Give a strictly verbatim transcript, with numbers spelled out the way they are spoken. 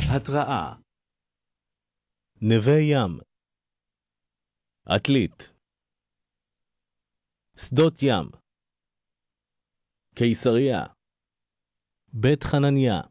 התראה. נווה ים. עתלית. שדות ים. קיסריה. בית חנניה.